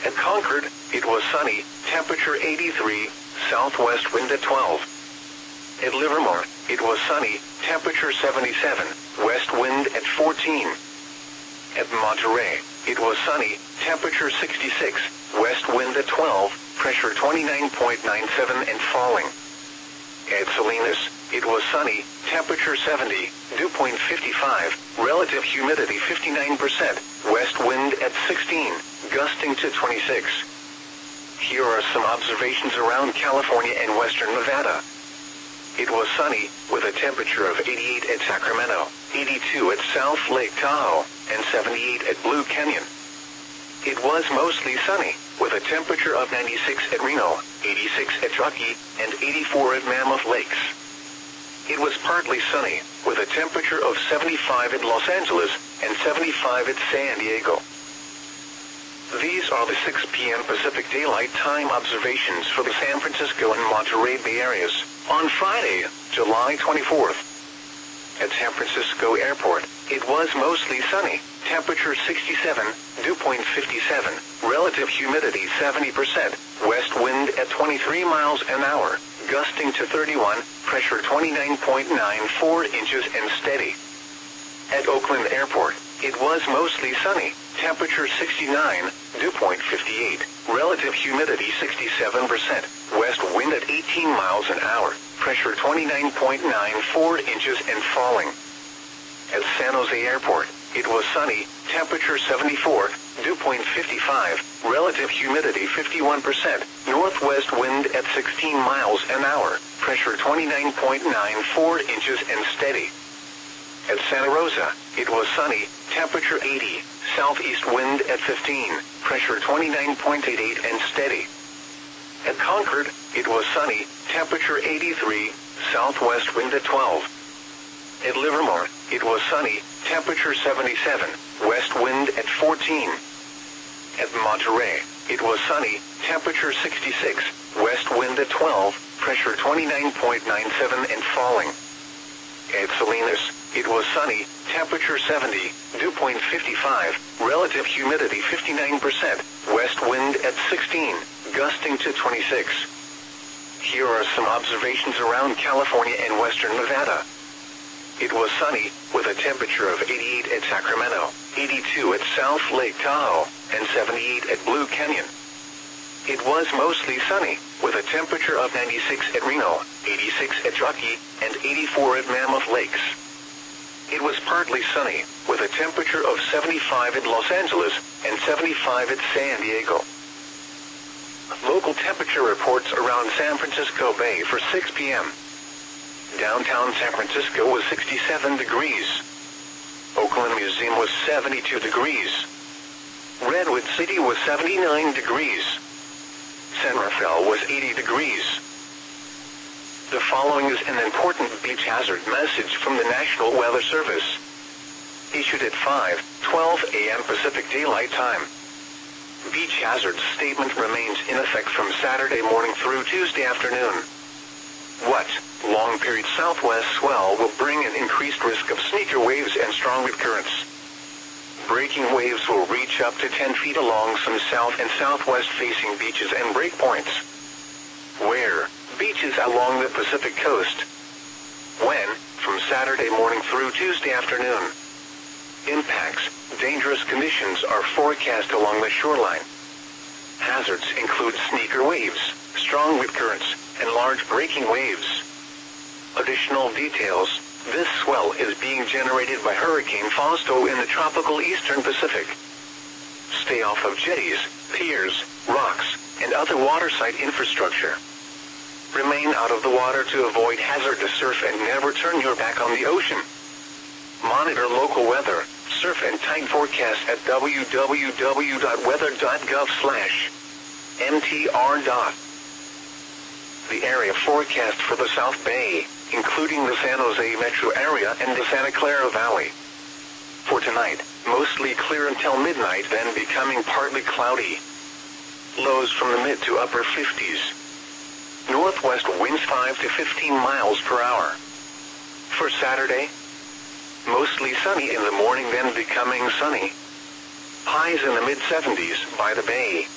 At Concord, it was sunny, temperature 83, southwest wind at 12. At Livermore, it was sunny, temperature 77, west wind at 14. At Monterey, it was sunny, temperature 66, west wind at 12, pressure 29.97 and falling. At Salinas, it was sunny, temperature 70, dew point 55, relative humidity 59%, west wind at 16, gusting to 26. Here are some observations around California and western Nevada. It was sunny, with a temperature of 88 at Sacramento, 82 at South Lake Tahoe, and 78 at Blue Canyon. It was mostly sunny, with a temperature of 96 at Reno, 86 at Truckee, and 84 at Mammoth Lakes. It was partly sunny, with a temperature of 75 at Los Angeles and 75 at San Diego. These are the 6 p.m. Pacific Daylight Time observations for the San Francisco and Monterey Bay areas on Friday, July 24th. At San Francisco Airport, it was mostly sunny, temperature 67, dew point 57, relative humidity 70%, west wind at 23 miles an hour, gusting to 31, pressure 29.94 inches and steady. At Oakland Airport, it was mostly sunny, temperature 69, dew point 58, relative humidity 67%, west wind at 18 miles an hour, pressure 29.94 inches and falling. At San Jose Airport, it was sunny, temperature 74, dew point 55, relative humidity 51%, northwest wind at 16 miles an hour, pressure 29.94 inches and steady. At Santa Rosa, it was sunny, temperature 80, southeast wind at 15, pressure 29.88 and steady. At Concord, it was sunny, temperature 83, southwest wind at 12. At Livermore, it was sunny, temperature 77, west wind at 14. At Monterey, it was sunny, temperature 66, west wind at 12, pressure 29.97 and falling. At Salinas, it was sunny, temperature 70, dew point 55, relative humidity 59%, west wind at 16, gusting to 26. Here are some observations around California and western Nevada. It was sunny, with a temperature of 88 at Sacramento, 82 at South Lake Tahoe, and 78 at Blue Canyon. It was mostly sunny, with a temperature of 96 at Reno, 86 at Truckee, and 84 at Mammoth Lakes. It was partly sunny, with a temperature of 75 at Los Angeles and 75 at San Diego. Local temperature reports around San Francisco Bay for 6 p.m. Downtown San Francisco was 67 degrees. Oakland Museum was 72 degrees. Redwood City was 79 degrees. San Rafael was 80 degrees. The following is an important beach hazard message from the National Weather Service. Issued at 5:12 a.m. Pacific Daylight Time. Beach hazard statement remains in effect from Saturday morning through Tuesday afternoon. What? Long period southwest swell will bring an increased risk of sneaker waves and strong wind currents. Breaking waves will reach up to 10 feet along some south and southwest facing beaches and breakpoints. Where? Beaches along the Pacific coast. When? From Saturday morning through Tuesday afternoon. Impacts. Dangerous conditions are forecast along the shoreline. Hazards include sneaker waves, strong wind currents, and large breaking waves. Additional details. This swell is being generated by Hurricane Fausto in the tropical eastern Pacific. Stay off of jetties, piers, rocks, and other waterside infrastructure. Remain out of the water to avoid hazardous surf and never turn your back on the ocean. Monitor local weather, surf and tide forecast at www.weather.gov/mtr. The area forecast for the South Bay, including the San Jose metro area and the Santa Clara Valley. For tonight, mostly clear until midnight, then becoming partly cloudy. Lows from the mid to upper 50s. Northwest winds 5 to 15 miles per hour. For Saturday, mostly sunny in the morning, then becoming sunny. Highs in the mid-70s by the bay.